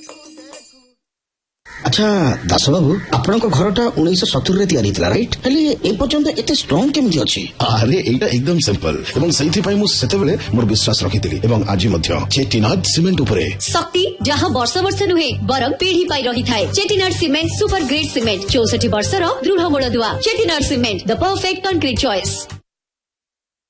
अच्छा दास बाबू आपण घरटा 1970 तैयारी राइट हेले ए पर्यंत एते स्ट्रांग केमि अछि? अरे एटा एकदम सिंपल एवं सही पई मु सेतेबेले मोर विश्वास रखितिली एवं आज मध्य चेटिनाड सीमेंट उपरे शक्ति जहां वर्ष वर्ष नुहे बरम पीढ़ी पाई रही थाए। Chettinad cement super grade cement 64 वर्षर दृढ़ मूलदुआ। Chettinad cement the perfect concrete choice.